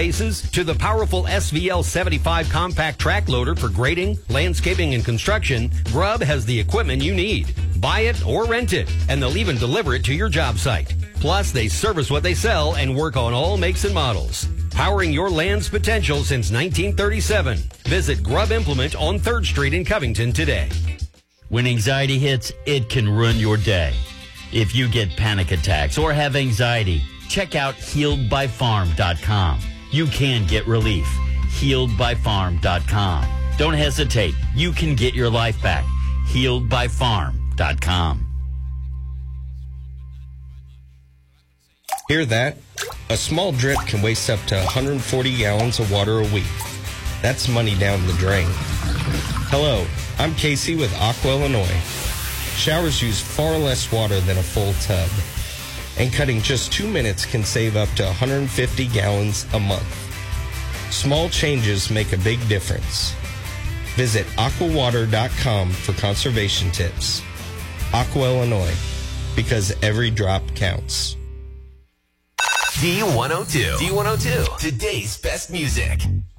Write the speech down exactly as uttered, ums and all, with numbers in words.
To the powerful S V L seventy-five compact track loader for grading, landscaping, and construction, Grubb has the equipment you need. Buy it or rent it, and they'll even deliver it to your job site. Plus, they service what they sell and work on all makes and models. Powering your land's potential since nineteen thirty-seven. Visit Grubb Implement on third Street in Covington today. When anxiety hits, it can ruin your day. If you get panic attacks or have anxiety, check out healed by farm dot com. You can get relief. healed by farm dot com. Don't hesitate. You can get your life back. healed by farm dot com. Hear that? A small drip can waste up to one hundred forty gallons of water a week. That's money down the drain. Hello, I'm Casey with Aqua Illinois. Showers use far less water than a full tub, and cutting just two minutes can save up to one hundred fifty gallons a month. Small changes make a big difference. Visit aqua water dot com for conservation tips. Aqua Illinois, because every drop counts. D one oh two. D one oh two. Today's best music.